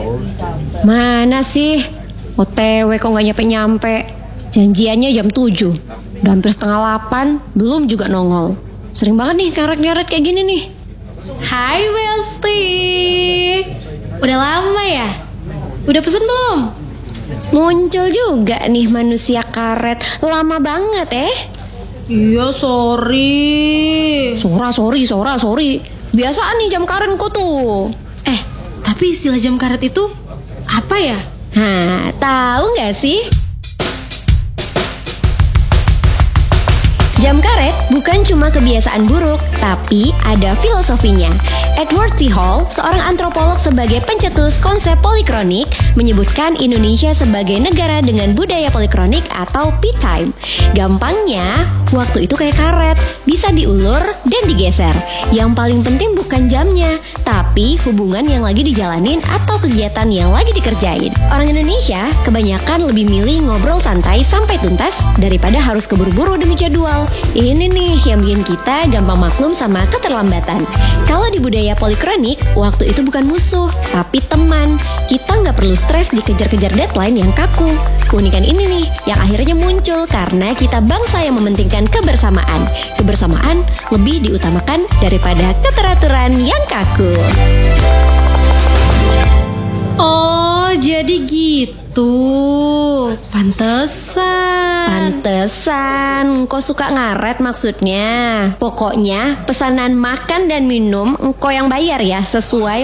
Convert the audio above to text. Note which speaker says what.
Speaker 1: Mana sih? OTW kok gak nyampe-nyampe. Janjiannya jam 7. Udah hampir setengah 8, belum juga nongol. Sering banget nih ngaret-ngaret kayak gini nih.
Speaker 2: Hai Welsti, udah lama ya? Udah pesen belum?
Speaker 1: Muncul juga nih manusia karet. Lama banget
Speaker 2: Iya sorry.
Speaker 1: Sorry. Biasaan nih jam karetku tuh.
Speaker 2: Tapi istilah jam karet itu apa ya?
Speaker 1: Tahu nggak sih? Jam karet bukan cuma kebiasaan buruk, tapi ada filosofinya. Edward T. Hall, seorang antropolog sebagai pencetus konsep polikronik, menyebutkan Indonesia sebagai negara dengan budaya polikronik atau peak time. Gampangnya, waktu itu kayak karet, bisa diulur dan digeser. Yang paling penting bukan jamnya, tapi hubungan yang lagi dijalanin atau kegiatan yang lagi dikerjain. Orang Indonesia kebanyakan lebih milih ngobrol santai sampai tuntas daripada harus keburu-buru demi jadwal. Ini nih yang bikin kita gampang maklum sama keterlambatan. Kalau di budaya polikronik, waktu itu bukan musuh, tapi teman. Kita nggak perlu stres dikejar-kejar deadline yang kaku. Keunikan ini nih yang akhirnya muncul karena kita bangsa yang mementingkan kebersamaan. Kebersamaan lebih diutamakan daripada keteraturan yang kaku.
Speaker 2: Oh, jadi gitu.
Speaker 1: Pantesan, kok suka ngaret maksudnya. Pokoknya pesanan makan dan minum engkau yang bayar ya, sesuai